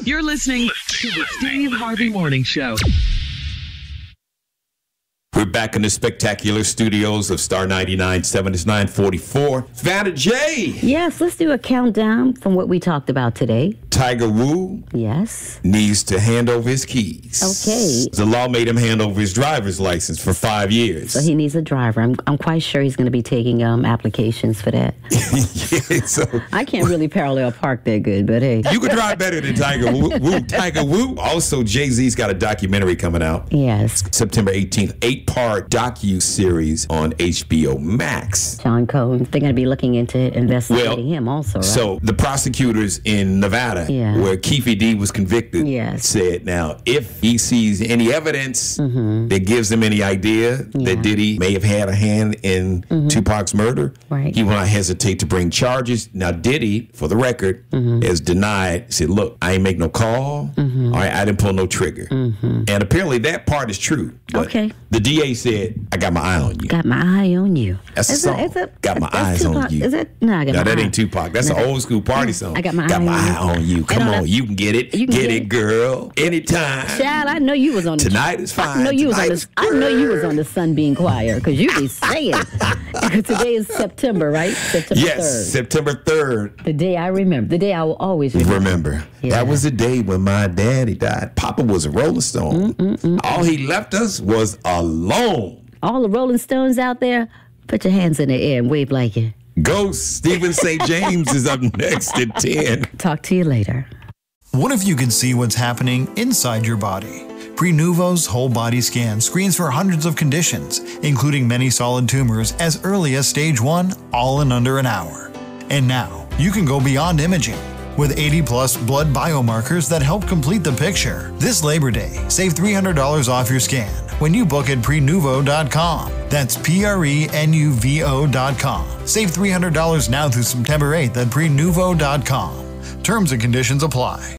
You're listening to the Steve Harvey Morning Show. We're back in the spectacular studios of Star 99.7. It's 9:44. Vanna J. Yes, let's do a countdown from what we talked about today. Tiger Wu Yes. needs to hand over his keys. Okay. The law made him hand over his driver's license for 5 years. So he needs a driver. I'm quite sure he's going to be taking applications for that. Yeah, so I can't really parallel park that good, but hey. you could drive better than Tiger Wu. Tiger Wu. Also, Jay-Z's got a documentary coming out. Yes. September 18th, 8-part docu-series on HBO Max. John Cohen, they're going to be looking into investigating him also, right? So the prosecutors in Nevada, where Keefe D was convicted, said now if he sees any evidence that gives him any idea that Diddy may have had a hand in Tupac's murder, he will not hesitate to bring charges. Now Diddy, for the record, has denied, said, look, I ain't make no call, all right, I didn't pull no trigger. And apparently that part is true. But the DA said, I got my eye on you. Got my eye on you. That's a song. Got my eyes Tupac. on you. Is it? No, I got my that eye. ain't Tupac. That's an old school party song. I got my eye on you. Come on, you can get it. Get it, girl. Anytime. Child, I know you was on the Tonight is fine. I know you was on the Sunbeam Choir because you be saying. Today is September, right? September 3rd. September 3rd. The day I remember. The day I will always remember. That was the day when my daddy died. Papa was a Rolling Stone. All he left us was alone. All the Rolling Stones out there, put your hands in the air and wave like it. Ghost Stephen St. James is up next at 10. Talk to you later. What if you could see what's happening inside your body? Prenuvo's whole body scan screens for hundreds of conditions, including many solid tumors as early as stage 1, all in under an hour. And now, you can go beyond imaging. With 80-plus blood biomarkers that help complete the picture. This Labor Day, save $300 off your scan when you book at Prenuvo.com. That's Prenuvo.com. Save $300 now through September 8th at Prenuvo.com. Terms and conditions apply.